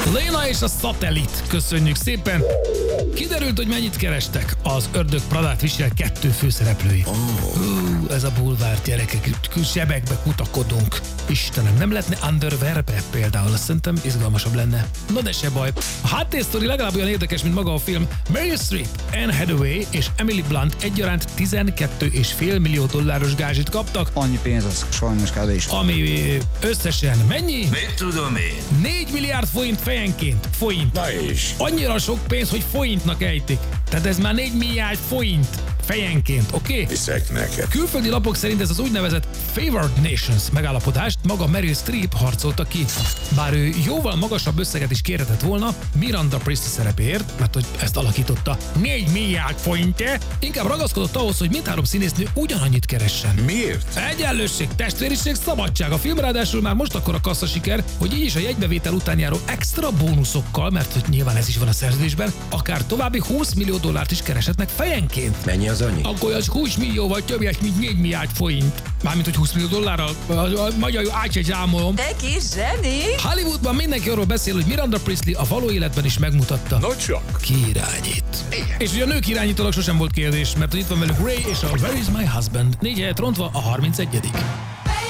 Léna és a Szatellit, köszönjük szépen. Kiderült, hogy mennyit kerestek az Ördög Pradát visel 2 főszereplői. Ez a bulvár, gyerekek, zsebekbe kutakodunk. Istenem, nem lehetne Underwearbe például, azt szerintem izgalmasabb lenne. No de se baj. A háttérsztori legalább olyan érdekes, mint maga a film. Meryl Streep, Anne Hathaway és Emily Blunt egyaránt $12,5 millió gázsit kaptak. Annyi pénz az sajnos kevés. Ami összesen mennyi? Mit tudom én? 4 milliárd forint fejenként. Forint. Na és? Annyira sok pénz, hogy forintnak ejtik. Tehát ez már 4 milliárd forint fejenként, oké? Hiszek neked. Külföldi lapok szerint ez az úgynevezett Favored Nations megállapodást maga Meryl Streep harcolta ki. Bár ő jóval magasabb összeget is kérhetett volna Miranda Priestly szerepéért, mert hogy ezt alakította 4 milliárd forintért, inkább ragaszkodott ahhoz, hogy mindhárom színésznő ugyanannyit keressen. Miért? Egyenlőség, testvériség, szabadság. A film ráadásul már most akkor a kasszasiker, hogy így is a jegybevétel után járó extra bónuszokkal, mert hogy nyilván ez is van a szerződésben, akár további $20 millió is kereshetnek fejenként. Mennyi az annyi? Akkor az 20 millióval többes, mint 4 milliárd forint. Mármint, hogy $20 millió, a magyarul át se számolom. Te kis zseni! Hollywoodban mindenki arról beszél, hogy Miranda Priestly a való életben is megmutatta. No csak. Ki irányít. És ugye a nők irányítólag sosem volt kérdés, mert itt van velük Ray és a Where is my husband? 4 helyet rontva a 31.